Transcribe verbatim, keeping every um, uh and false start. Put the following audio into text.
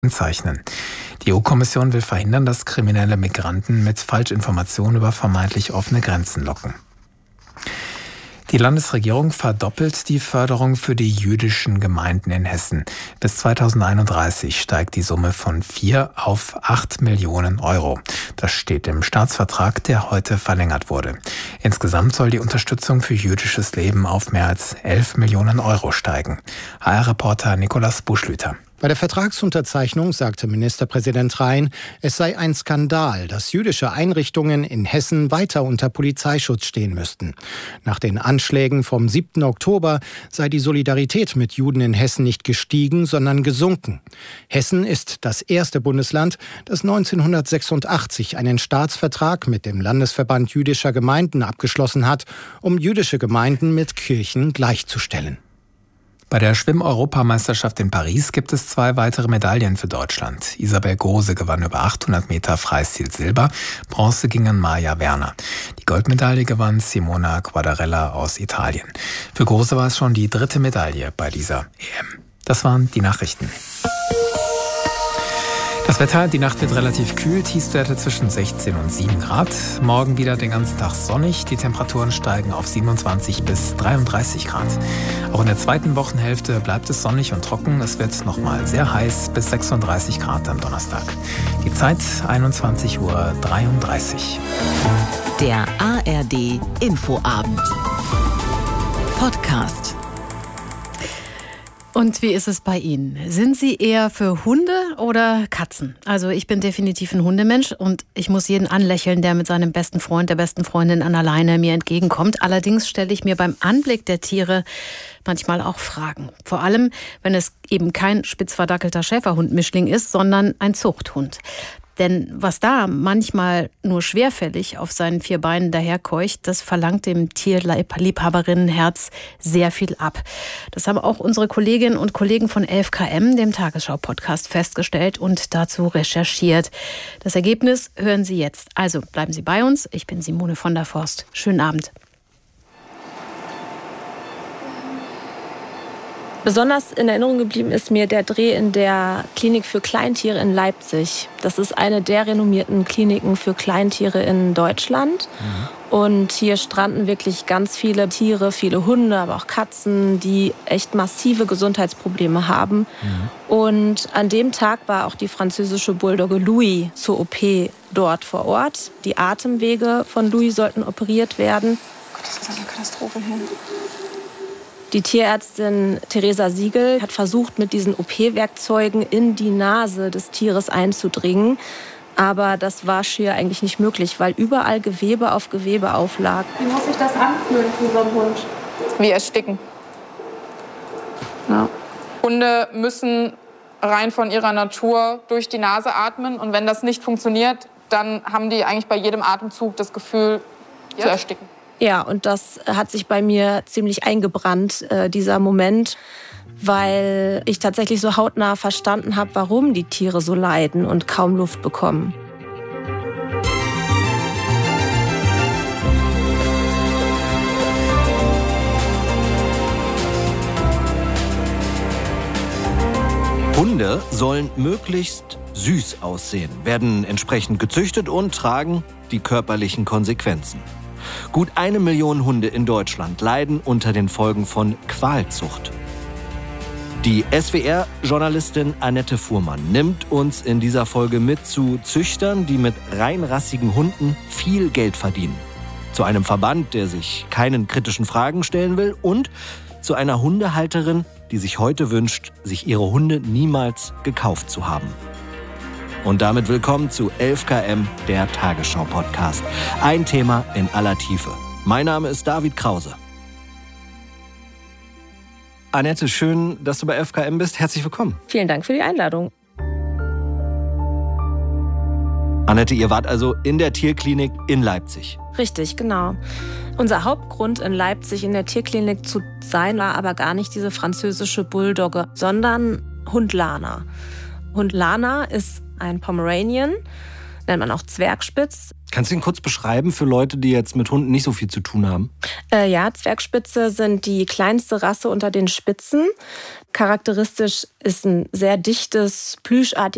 zeichnen. Die E U-Kommission will verhindern, dass kriminelle Migranten mit Falschinformationen über vermeintlich offene Grenzen locken. Die Landesregierung verdoppelt die Förderung für die jüdischen Gemeinden in Hessen. Bis zweitausendeinunddreißig steigt die Summe von vier auf acht Millionen Euro. Das steht im Staatsvertrag, der heute verlängert wurde. Insgesamt soll die Unterstützung für jüdisches Leben auf mehr als elf Millionen Euro steigen. H R-Reporter Nikolaus Buschlüter. Bei der Vertragsunterzeichnung sagte Ministerpräsident Rhein, es sei ein Skandal, dass jüdische Einrichtungen in Hessen weiter unter Polizeischutz stehen müssten. Nach den Anschlägen vom siebten Oktober sei die Solidarität mit Juden in Hessen nicht gestiegen, sondern gesunken. Hessen ist das erste Bundesland, das neunzehnhundertsechsundachtzig einen Staatsvertrag mit dem Landesverband jüdischer Gemeinden abgeschlossen hat, um jüdische Gemeinden mit Kirchen gleichzustellen. Bei der Schwimm-Europameisterschaft in Paris gibt es zwei weitere Medaillen für Deutschland. Isabel Gose gewann über achthundert Meter Freistil Silber, Bronze ging an Maja Werner. Die Goldmedaille gewann Simona Quadarella aus Italien. Für Gose war es schon die dritte Medaille bei dieser E M. Das waren die Nachrichten. Das Wetter, die Nacht wird relativ kühl, Tiefstwerte zwischen sechzehn und sieben Grad. Morgen wieder den ganzen Tag sonnig, die Temperaturen steigen auf siebenundzwanzig bis dreiunddreißig Grad. Auch in der zweiten Wochenhälfte bleibt es sonnig und trocken. Es wird nochmal sehr heiß bis sechsunddreißig Grad am Donnerstag. Die Zeit einundzwanzig Uhr dreiunddreißig. Der A R D Infoabend. Podcast. Und wie ist es bei Ihnen? Sind Sie eher für Hunde oder Katzen? Also ich bin definitiv ein Hundemensch und ich muss jeden anlächeln, der mit seinem besten Freund, der besten Freundin an der Leine mir entgegenkommt. Allerdings stelle ich mir beim Anblick der Tiere manchmal auch Fragen. Vor allem, wenn es eben kein spitzverdackelter Schäferhund-Mischling ist, sondern ein Zuchthund. Denn was da manchmal nur schwerfällig auf seinen vier Beinen daherkeucht, das verlangt dem Tierliebhaberinnenherz sehr viel ab. Das haben auch unsere Kolleginnen und Kollegen von elf K M, dem Tagesschau-Podcast, festgestellt und dazu recherchiert. Das Ergebnis hören Sie jetzt. Also bleiben Sie bei uns. Ich bin Simone von der Forst. Schönen Abend. Besonders in Erinnerung geblieben ist mir der Dreh in der Klinik für Kleintiere in Leipzig. Das ist eine der renommierten Kliniken für Kleintiere in Deutschland. Mhm. Und hier stranden wirklich ganz viele Tiere, viele Hunde, aber auch Katzen, die echt massive Gesundheitsprobleme haben. Mhm. Und an dem Tag war auch die französische Bulldogge Louis zur O P dort vor Ort. Die Atemwege von Louis sollten operiert werden. Oh Gott, das ist eine Katastrophe hier. Die Tierärztin Theresa Siegel hat versucht, mit diesen O P-Werkzeugen in die Nase des Tieres einzudringen. Aber das war schier eigentlich nicht möglich, weil überall Gewebe auf Gewebe auflag. Wie muss sich das anfühlen für so einen Hund? Wie ersticken. Ja. Hunde müssen rein von ihrer Natur durch die Nase atmen. Und wenn das nicht funktioniert, dann haben die eigentlich bei jedem Atemzug das Gefühl, ja, zu ersticken. Ja, und das hat sich bei mir ziemlich eingebrannt, äh, dieser Moment, weil ich tatsächlich so hautnah verstanden habe, warum die Tiere so leiden und kaum Luft bekommen. Hunde sollen möglichst süß aussehen, werden entsprechend gezüchtet und tragen die körperlichen Konsequenzen. Gut eine Million Hunde in Deutschland leiden unter den Folgen von Qualzucht. Die S W R-Journalistin Annette Fuhrmann nimmt uns in dieser Folge mit zu Züchtern, die mit reinrassigen Hunden viel Geld verdienen. Zu einem Verband, der sich keinen kritischen Fragen stellen will, und zu einer Hundehalterin, die sich heute wünscht, sich ihre Hunde niemals gekauft zu haben. Und damit willkommen zu elf K M, der Tagesschau-Podcast. Ein Thema in aller Tiefe. Mein Name ist David Krause. Annette, schön, dass du bei elf K M bist. Herzlich willkommen. Vielen Dank für die Einladung. Annette, ihr wart also in der Tierklinik in Leipzig. Richtig, genau. Unser Hauptgrund, in Leipzig in der Tierklinik zu sein, war aber gar nicht diese französische Bulldogge, sondern Hund Lana. Hund Lana ist ein Pomeranian, nennt man auch Zwergspitz. Kannst du ihn kurz beschreiben für Leute, die jetzt mit Hunden nicht so viel zu tun haben? Äh, ja, Zwergspitze sind die kleinste Rasse unter den Spitzen. Charakteristisch ist ein sehr dichtes, plüschartiges